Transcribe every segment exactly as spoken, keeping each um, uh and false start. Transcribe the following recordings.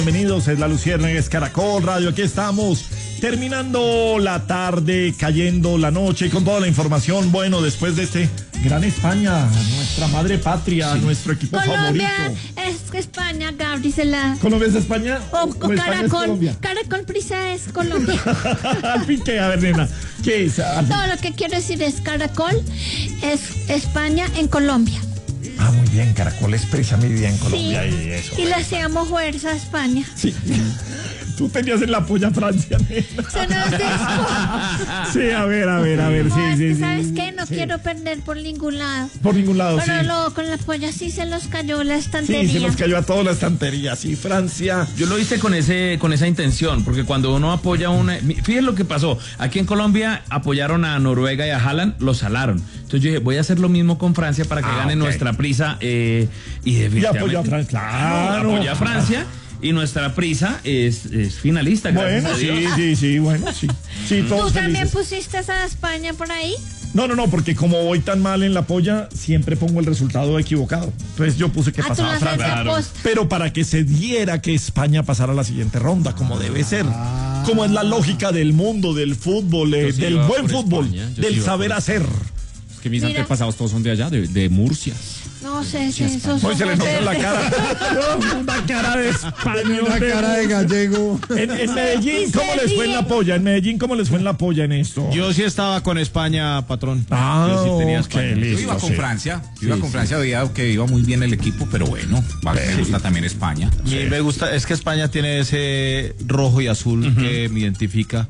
Bienvenidos, es La Luciérnaga, es Caracol Radio, aquí estamos, terminando la tarde, cayendo la noche y con toda la información, bueno, después de este gran España, nuestra madre patria, sí. Nuestro equipo Colombia favorito. Es España, Gabri, se la... ¿Colombia es España? O, ¿O o España Caracol, es Colombia? Caracol Prisa es Colombia. Al fin, ¿qué? A ver, nena, ¿qué es? Todo lo que quiero decir es Caracol es España en Colombia. Ah, muy bien, Caracol expresa mi vida en Colombia Sí. y eso. Y le hacemos fuerza a España. Sí. Tú tenías en la polla Francia, nena. Se nos desco. Sí, a ver, a ver, a ver, No, sí, es sí, que, sí. ¿sabes qué? No sí. quiero perder por ningún lado. Por ningún lado, Pero sí. luego con la polla sí se los cayó la Sí, estantería. se nos cayó a toda la estantería, sí, Francia. Yo lo hice con ese con esa intención, porque cuando uno apoya una... Fíjense lo que pasó. Aquí en Colombia apoyaron a Noruega y a Haaland, los salaron. Entonces yo dije, voy a hacer lo mismo con Francia para que Ah, gane okay. nuestra prisa. Eh, y Y apoyó a Francia, claro. Apoya a Francia. Y nuestra prisa es, es finalista. Bueno, a sí, Dios. sí, sí, bueno, sí. Sí, ¿Tú todos también felices. pusiste a España por ahí? No, no, no, porque como voy tan mal en la polla, siempre pongo el resultado equivocado. Entonces yo puse que Ah, tú pasaba lo haces Francia. a posta. Pero para que se diera que España pasara a la siguiente ronda, como debe ser. Como es la lógica del mundo, del fútbol, eh, sí del iba buen por fútbol, España, yo sí del iba saber por- hacer. Es que mis Mira. antepasados todos son de allá, de, de Murcia. No sé si eso Hoy se le nota en la cara. Una cara de español. Una cara de gallego. En, en Medellín, ¿cómo les fue en la polla? En Medellín, ¿cómo les fue en la polla en esto? Yo sí estaba con España, patrón. Ah, yo sí tenía ok, España. listo. Yo iba con sí. Francia, yo iba con Francia, veía que iba muy bien el equipo, pero bueno, me gusta también España. A mí me gusta, es que España tiene ese rojo y azul que me identifica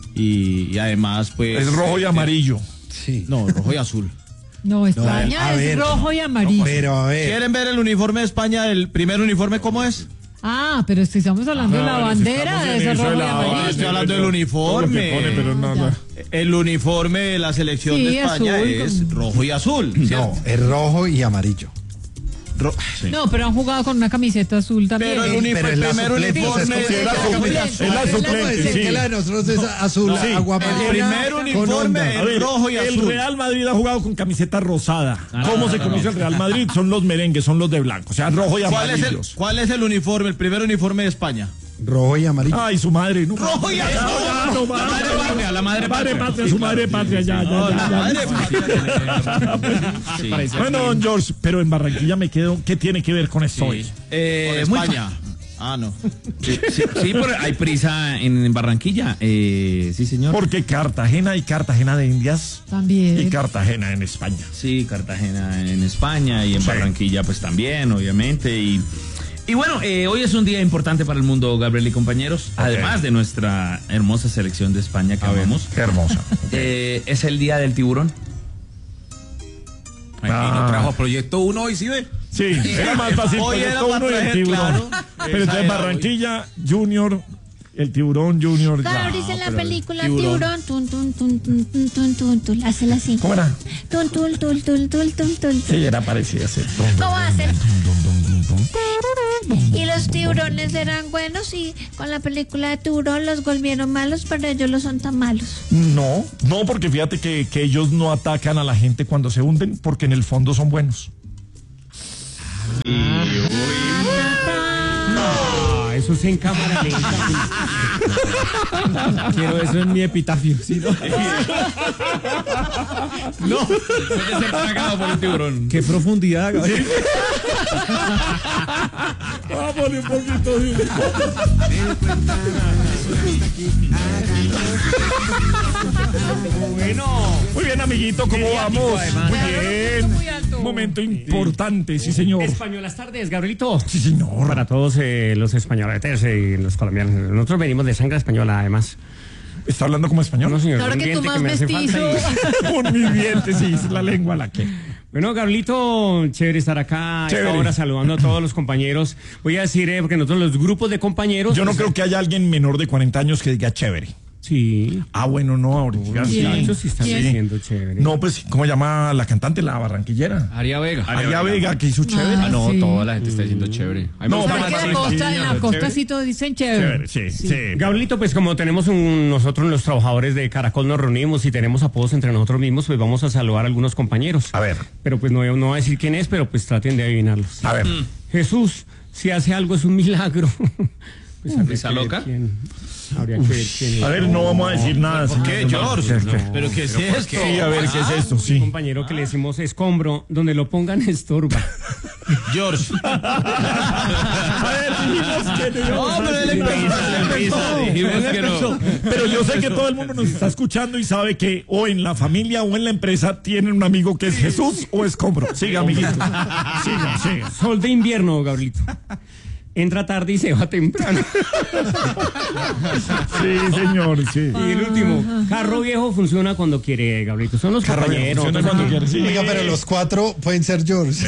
y, y además pues... Es rojo y amarillo. Sí. No, rojo y azul. No, España a es ver, rojo y amarillo. Pero a ver. ¿Quieren ver el uniforme de España, el primer uniforme cómo es? Ah, pero si estamos hablando de la No, bandera, estamos en de ese eso de rojo y la amarillo. banda, Estoy hablando del todo lo uniforme. que pone, pero no, no. El uniforme de la selección Sí, de España azul, es con- rojo y azul, ¿cierto? No, es rojo y amarillo. Ro- No, pero han jugado con una camiseta azul también. Pero el Sí, uniforme, pero es la primer suplente, uniforme... es como- Sí, es la Sí, suplente, la es la suplente, decir sí. que la de nosotros es azul, No, sí. agua El amarilla, primer con uniforme onda. es A ver, rojo y el azul. Real Madrid ha jugado con camiseta rosada. ¿Cómo se conoce el Real Madrid? Son los merengues, son los de blanco, o sea, rojo y ¿Cuál es, el, amarillos. ¿Cuál es el uniforme, el primer uniforme de España? Rojo y amarillo. Ay, su madre. No, Rojo y azul. Ya, no, La madre patria, la madre Madre patria. patria, su madre patria, ya, ya, No, ya, la ya. madre patria. Sí. Bueno, don George, pero en Barranquilla me quedo. ¿Qué tiene que ver con esto hoy? Eh, Con muy España. Ah, no. Sí, sí, sí, pero hay prisa en Barranquilla. Eh, sí, señor. Porque Cartagena y Cartagena de Indias y También. Cartagena en España. Sí, Cartagena en España y en Sí. Barranquilla pues también, obviamente. Y, y bueno, eh, hoy es un día importante para el mundo, Gabriel y compañeros. Además de nuestra hermosa selección de España que amamos. Qué hermosa. Eh, es el día del tiburón. Aquí nos trajo Proyecto uno y sí ve. Sí, era más fácil Hoy Proyecto era para uno y el traer, tiburón. claro. Pero Esa entonces era Barranquilla, Junior, el tiburón Junior. Claro, ya. dice en la pero película tiburón. tiburón, tun, tun, tun, tun, tun, tun, tun, tun, hazla así. ¿Cómo era? Tun, tun, tun, tun, tun, tun, tun. Sí, era parecida. Sí. ¿Cómo hacen? Y los tiburones eran buenos y con la película de tiburón los volvieron malos, pero ellos no son tan malos. No, no, porque fíjate que, que ellos no atacan a la gente cuando se hunden, porque en el fondo son buenos. Ah, eso es en cámara lenta. Quiero eso en mi epitafio. ¿Sí, no? No, puede ser tragado por un tiburón. Qué profundidad, Gabriel. Vámonos un poquito. Muy bien, amiguito, ¿cómo vamos? Muy bien. Muy alto. Momento importante, sí, señor. Españolas tardes, Gabrielito. Sí, señor. Para todos eh, los españoletes y los colombianos. Nosotros venimos de sangre española, además. ¿Está hablando como español? No, señor. Ahora un que tú diente más me hace mestizo. falta y- Con mis dientes, sí, es la lengua la que. Bueno, Gabrielito, chévere estar acá a esta Chévere. hora saludando a todos los compañeros. Voy a decir, eh, porque nosotros los grupos de compañeros... Yo no pues, creo que haya alguien menor de cuarenta años que diga chévere. Sí. Ah, bueno, no, ahorita. Sí, sí. eso sí está Sí. diciendo chévere. No, pues, ¿cómo llama la cantante, la barranquillera? Aria Vega. Aria Vega, que hizo chévere. Ah, Ah, no, sí. toda la gente está diciendo chévere. A mí me No, gusta pero más Porque en sí, la sí, costa, sí, en la sí, costa chévere. sí todos dicen chévere. Chévere, sí, sí. Gabrielito, pues como tenemos un, nosotros los trabajadores de Caracol nos reunimos y tenemos apodos entre nosotros mismos, pues vamos a saludar a algunos compañeros. A ver, Pero pues no, no voy a decir quién es, pero pues traten de adivinarlos. a ver. Jesús, si hace algo es un milagro. Pues habría ¿Está que ver loca? quién- habría que ver quién A ver, no vamos a decir nada. ¿Por qué, George? ¿Pero qué es esto? Sí, a ver, ¿qué es esto? Un Sí. compañero que le decimos escombro, donde lo pongan estorba. George. A ver, dijimos que no íbamos a No, pero él decir empezó, nada. él empezó. Dijimos que no. Pero yo sé que todo el mundo nos está escuchando y sabe que o en la familia o en la empresa tienen un amigo que es Jesús o Escombro. Siga, amiguito. Siga, siga. Sol de invierno, Gabrielito. Entra tarde y se va temprano. Sí, señor, sí. Y el último, carro viejo funciona cuando quiere, Gabrielito. Son los Carro viejo compañeros. funciona cuando quiere, sí. Oiga, pero los cuatro pueden ser George.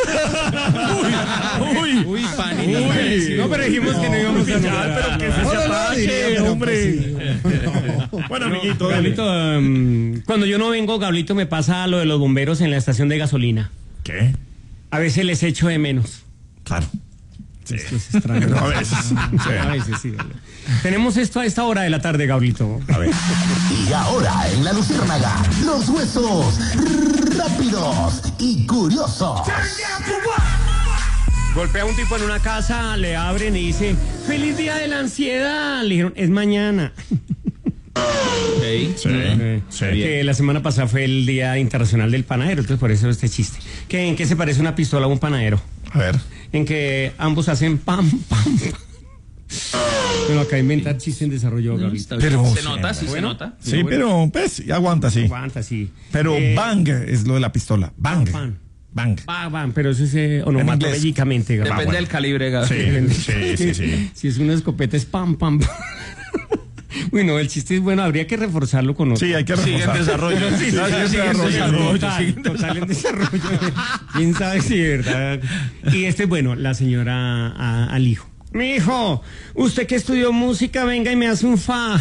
Uy, Uy, Pani. uy. No, pero dijimos que no íbamos a Ya, nombrar. pero que se No, no, no, ataque, diría, pero hombre. pues sí. Bueno, amiguito, dale. Gabrielito, um, cuando yo no vengo, Gabrielito, me pasa lo de los bomberos en la estación de gasolina. ¿Qué? A veces les echo de menos. Claro. Sí. Esto es extraño. A veces. A veces sí. Gabriel. Tenemos esto a esta hora de la tarde, Gabrielito. A ver. Y ahora en la Luciérnaga, los huesos rápidos y curiosos. Golpea a un tipo en una casa, le abren y dice, ¡feliz día de la ansiedad! Le dijeron, es mañana. Okay. Sí. Eh, Sí. Que la semana pasada fue el Día Internacional del Panadero, entonces por eso este chiste. ¿Que, ¿En qué se parece una pistola a un panadero? A ver. En que ambos hacen pam, pam, pam. Bueno, acá inventar chiste en desarrollo, Gabrielito. Pero- se nota, sí se Bueno. nota. Sí, pero pues aguanta, sí. Aguanta, sí. Pero Eh, bang es lo de la pistola. Bang. Pan. Bang. Bam, bam, pero eso es eh, onomatopéyicamente, Gabriel. Depende del calibre, Gabriel. Sí, sí, sí, sí. Si es una escopeta es pam, pam, pam. Bueno, el chiste es bueno, habría que reforzarlo con otro. Sí, hay que Sigue en reforzar. desarrollo. Sí, sí, Sigue en sigue en desarrollo. Total, total en desarrollo. ¿Quién sabe si es verdad? Y este es bueno, la señora a- al hijo. Mi hijo, usted que estudió música, venga y me hace un fa.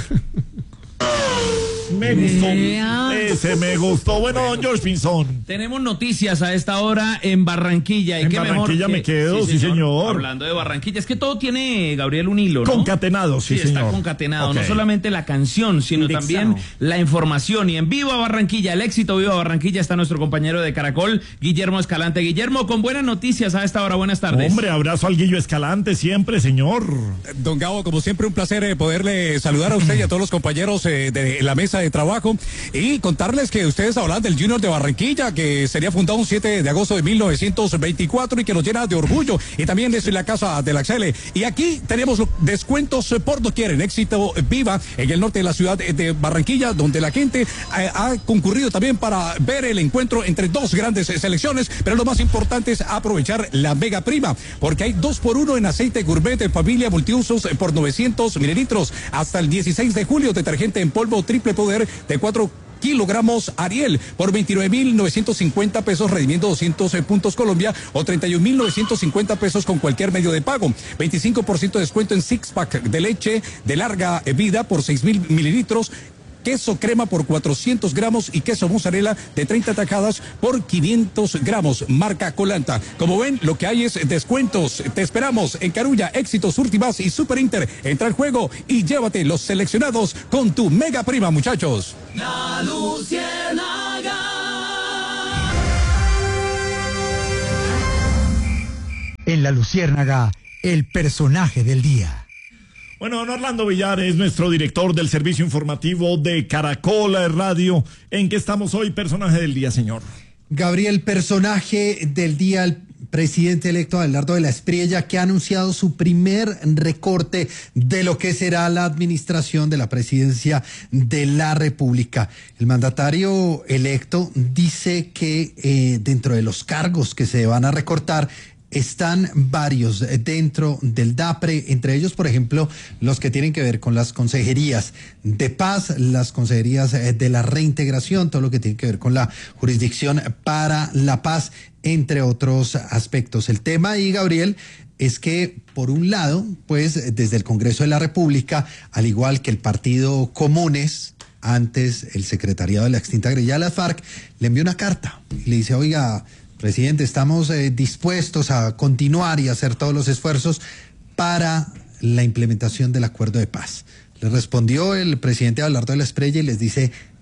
Me gustó. Vea. Ese me gustó. Bueno, don George Pinzón. Tenemos noticias a esta hora en Barranquilla. ¿Y En qué mejor Barranquilla que- me quedo, sí, señor. Hablando de Barranquilla, es que todo tiene, Gabriel, un hilo, ¿no? Concatenado, sí, Sí, señor. está concatenado. Ok. No solamente la canción, sino Indexado. también la información. Y en Viva Barranquilla, el éxito Viva Barranquilla, está nuestro compañero de Caracol, Guillermo Escalante. Guillermo, con buenas noticias a esta hora. Buenas tardes. Hombre, abrazo al Guillo Escalante siempre, señor. Don Gabo, como siempre, un placer eh, poderle saludar a usted y a todos los compañeros eh, de la mesa de trabajo y contarles que ustedes hablan del Junior de Barranquilla, que sería fundado un siete de agosto de mil novecientos veinticuatro y que nos llena de orgullo. Y también es la casa de la Excele. Y aquí tenemos los descuentos eh, por doquier en Éxito Viva, en el norte de la ciudad de Barranquilla, donde la gente eh, ha concurrido también para ver el encuentro entre dos grandes eh, selecciones. Pero lo más importante es aprovechar la mega prima, porque hay dos por uno en aceite gourmet de familia multiusos eh, por novecientos mililitros. Hasta el dieciséis de julio, detergente en polvo triple poder de cuatro kilogramos Ariel por veintinueve mil novecientos cincuenta pesos, redimiendo doscientos puntos Colombia, o treinta y un mil novecientos cincuenta pesos con cualquier medio de pago. veinticinco por ciento de descuento en six pack de leche de larga vida por seis mil mililitros. Queso crema por cuatrocientos gramos y queso mozzarella de treinta tajadas por quinientos gramos, marca Colanta. Como ven, lo que hay es descuentos. Te esperamos en Carulla, Éxitos, Últimas y Super Inter. Entra al juego y llévate los seleccionados con tu mega prima, muchachos. La Luciérnaga. En La Luciérnaga, el personaje del día. Bueno, don Orlando Villar es nuestro director del servicio informativo de Caracol Radio. ¿En qué estamos hoy, personaje del día, señor? Gabriel, personaje del día, el presidente electo Abelardo de la Espriella, que ha anunciado su primer recorte de lo que será la administración de la presidencia de la República. El mandatario electo dice que eh, dentro de los cargos que se van a recortar están varios dentro del DAPRE, entre ellos, por ejemplo, los que tienen que ver con las consejerías de paz, las consejerías de la reintegración, todo lo que tiene que ver con la jurisdicción para la paz, entre otros aspectos. El tema ahí, Gabriel, es que, por un lado, pues desde el Congreso de la República, al igual que el Partido Comunes, antes el secretariado de la extinta guerrilla de las FARC, le envió una carta y le dice, oiga, presidente, estamos eh, dispuestos a continuar y hacer todos los esfuerzos para la implementación del acuerdo de paz. Le respondió el presidente Abelardo de la Espriella y les dice,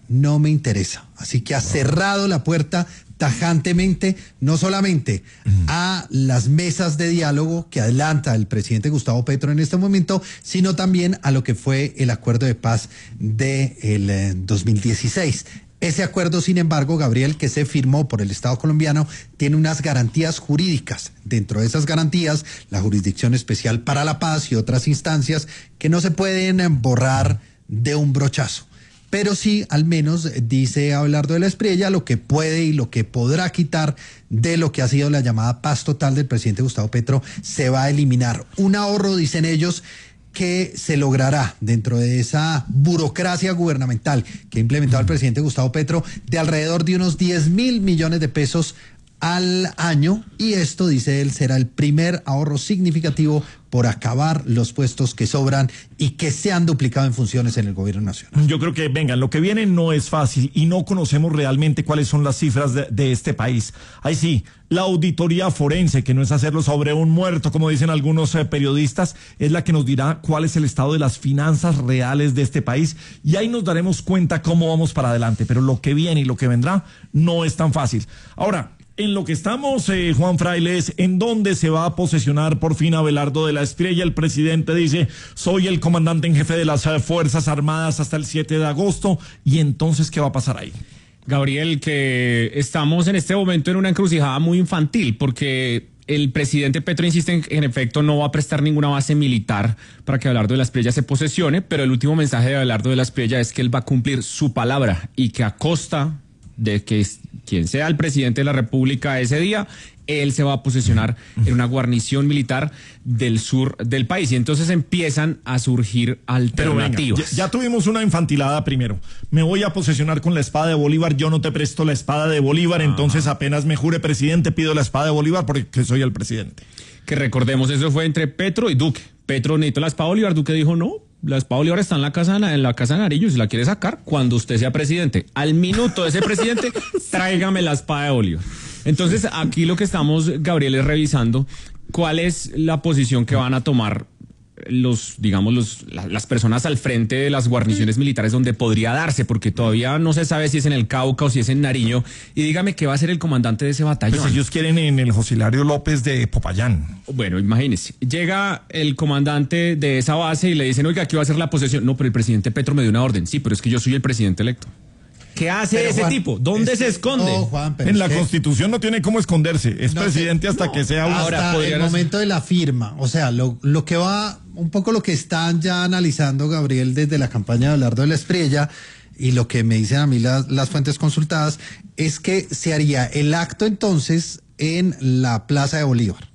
no me interesa. Así que ha cerrado la puerta tajantemente, no solamente a las mesas de diálogo que adelanta el presidente Gustavo Petro en este momento, sino también a lo que fue el acuerdo de paz del eh, dos mil dieciséis. Ese acuerdo, sin embargo, Gabriel, que se firmó por el Estado colombiano, tiene unas garantías jurídicas. Dentro de esas garantías, la Jurisdicción Especial para la Paz y otras instancias que no se pueden borrar de un brochazo. Pero sí, al menos, dice Abelardo de la Espriella, lo que puede y lo que podrá quitar de lo que ha sido la llamada paz total del presidente Gustavo Petro se va a eliminar. Un ahorro, dicen ellos, que se logrará dentro de esa burocracia gubernamental que ha implementado el presidente Gustavo Petro de alrededor de unos diez mil millones de pesos al año, y esto, dice él, será el primer ahorro significativo por acabar los puestos que sobran y que se han duplicado en funciones en el gobierno nacional. Yo creo que, vengan, lo que viene no es fácil y no conocemos realmente cuáles son las cifras de, de este país. Ahí sí, la auditoría forense, que no es hacerlo sobre un muerto, como dicen algunos eh, periodistas, es la que nos dirá cuál es el estado de las finanzas reales de este país, y ahí nos daremos cuenta cómo vamos para adelante. Pero lo que viene y lo que vendrá no es tan fácil. Ahora, en lo que estamos, eh, Juan Frailes, ¿en dónde se va a posesionar por fin Abelardo de la Espriella? El presidente dice, soy el comandante en jefe de las eh, Fuerzas Armadas hasta el siete de agosto. ¿Y entonces qué va a pasar ahí? Gabriel, que estamos en este momento en una encrucijada muy infantil, porque el presidente Petro insiste en que en efecto no va a prestar ninguna base militar para que Abelardo de la Espriella se posesione, pero el último mensaje de Abelardo de la Espriella es que él va a cumplir su palabra y que a costa de que quien sea el presidente de la República ese día, él se va a posesionar en una guarnición militar del sur del país. Y entonces empiezan a surgir alternativas. Pero venga, ya, ya tuvimos una infantilada primero. Me voy a posesionar con la espada de Bolívar. Yo no te presto la espada de Bolívar. Ah. Entonces apenas me jure presidente, pido la espada de Bolívar porque soy el presidente. Que recordemos, eso fue entre Petro y Duque. Petro necesitó la espada de Bolívar. Duque dijo no. La espada Bolívar está en la casa en la casa de Nariño, si la quiere sacar, cuando usted sea presidente. Al minuto de ese presidente, tráigame la espada de Bolívar. Entonces, aquí lo que estamos, Gabriel, es revisando cuál es la posición que van a tomar los, digamos, los, la, las personas al frente de las guarniciones militares donde podría darse, porque todavía no se sabe si es en el Cauca o si es en Nariño. Y dígame qué va a ser el comandante de ese batallón. Pues ellos quieren en el José Hilario López de Popayán. Bueno, imagínese, llega el comandante de esa base y le dicen, oiga, aquí va a ser la posesión. No, pero el presidente Petro me dio una orden. Sí, pero es que yo soy el presidente electo. ¿Qué hace pero, ese Juan, tipo? ¿Dónde se esconde? No, Juan, en la que... Constitución no tiene cómo esconderse. Es no, presidente hasta no, que sea un... Hasta el momento de la firma. O sea, lo, lo que va, un poco lo que están ya analizando, Gabriel, desde la campaña de Abelardo de la Espriella, y lo que me dicen a mí las, las fuentes consultadas, es que se haría el acto entonces en la Plaza de Bolívar,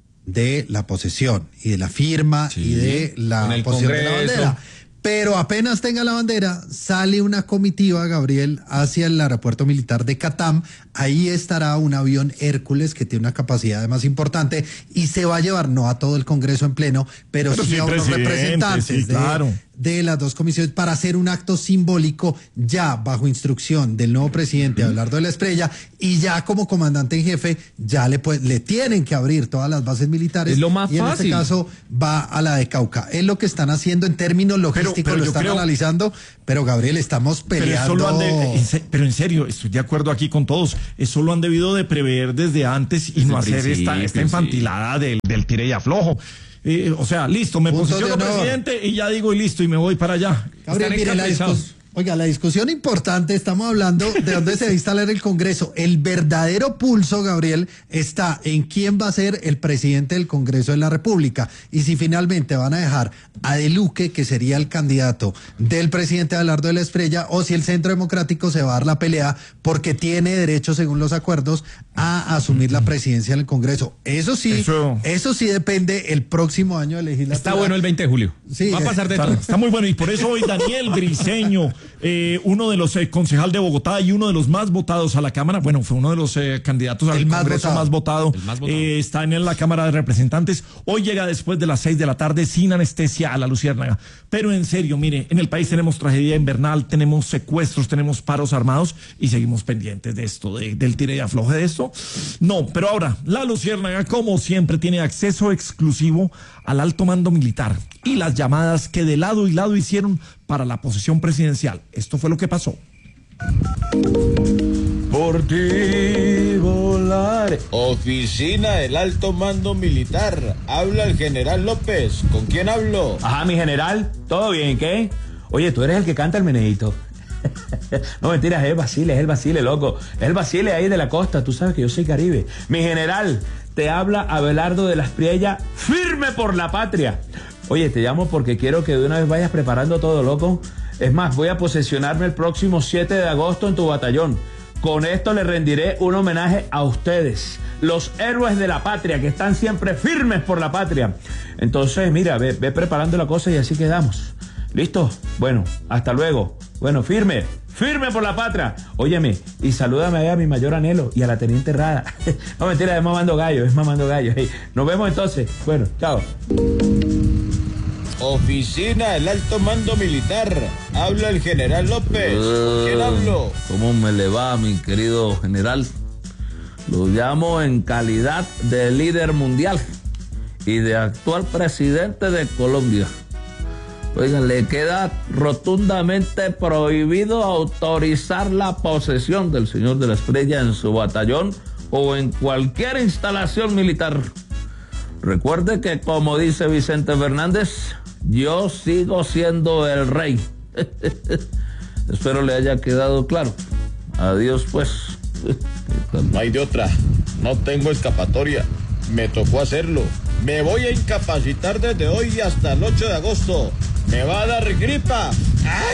de la posesión y de la firma sí, y de la posesión de la bandera. Pero apenas tenga la bandera, sale una comitiva, Gabriel, hacia el aeropuerto militar de Catam. Ahí estará un avión Hércules que tiene una capacidad más importante y se va a llevar no a todo el Congreso en pleno, pero, pero sí, sí a unos representantes sí, claro. de, de las dos comisiones para hacer un acto simbólico ya bajo instrucción del nuevo presidente Abelardo de la Espriella, y ya como comandante en jefe ya le, pues, le tienen que abrir todas las bases militares. Es lo más y en fácil. este caso va a la de Cauca. Es lo que están haciendo en términos logísticos, pero, pero lo están creo... analizando, pero Gabriel, estamos peleando. Pero, de, en se, pero en serio, estoy de acuerdo aquí con todos, eso lo han debido de prever desde antes y desde no hacer esta, esta infantilada sí. del, del tire y aflojo. Eh, o sea, listo, me posiciono presidente y ya digo y listo y me voy para allá. Gabriel, mire, la discusión, oiga, la discusión importante, estamos hablando de dónde se va a instalar el Congreso. El verdadero pulso, Gabriel, está en quién va a ser el presidente del Congreso de la República y si finalmente van a dejar a De Luque, que sería el candidato del presidente Abelardo de la Espriella, o si el Centro Democrático se va a dar la pelea porque tiene derecho, según los acuerdos, a asumir la presidencia del Congreso. Eso sí, eso, eso sí depende el próximo año de legislatura. Está bueno el veinte de julio. Sí, va a pasar de está, todo. Está muy bueno y por eso hoy Daniel Briceño, eh, uno de los eh, concejal de Bogotá y uno de los más votados a la Cámara, bueno, fue uno de los eh, candidatos al más Congreso votado. más votado, más votado. Eh, está en la Cámara de Representantes. Hoy llega después de las seis de la tarde sin anestesia a la Luciérnaga. Pero en serio, mire, en el país tenemos tragedia invernal, tenemos secuestros, tenemos paros armados y seguimos pendientes de esto, de, del tire y afloje de esto. No, pero ahora, la Luciérnaga, como siempre, tiene acceso exclusivo al alto mando militar y las llamadas que de lado y lado hicieron para la posesión presidencial. Esto fue lo que pasó. Por ti volar. Oficina del Alto Mando Militar. Habla el general López. ¿Con quién hablo? Ajá, mi general, ¿todo bien, qué? Oye, tú eres el que canta el meneíto. No, mentiras, es el Basile, es el Basile, loco. Es el Basile ahí de la costa, tú sabes que yo soy Caribe. Mi general, te habla Abelardo de la Espriella, firme por la patria. Oye, te llamo porque quiero que de una vez vayas preparando todo, loco. Es más, voy a posesionarme el próximo siete de agosto en tu batallón. Con esto le rendiré un homenaje a ustedes, los héroes de la patria, que están siempre firmes por la patria. Entonces, mira, ve, ve preparando la cosa y así quedamos. ¿Listo? Bueno, hasta luego. Bueno, firme, firme por la patria. Óyeme, y salúdame ahí a mi mayor anhelo y a la teniente Rada. No, mentira, es mamando gallo, es mamando gallo. Hey, nos vemos entonces. Bueno, chao. Oficina del Alto Mando Militar. Habla el general López. ¿Con quién hablo? ¿Cómo me le va, mi querido general? Lo llamo en calidad de líder mundial y de actual presidente de Colombia. Oiga, le queda rotundamente prohibido autorizar la posesión del señor de la Espriella en su batallón o en cualquier instalación militar. Recuerde que, como dice Vicente Fernández, yo sigo siendo el rey. Espero le haya quedado claro. Adiós, pues. No hay de otra. No tengo escapatoria. Me tocó hacerlo. Me voy a incapacitar desde hoy hasta el ocho de agosto. Me va a dar gripa. ¡Ay!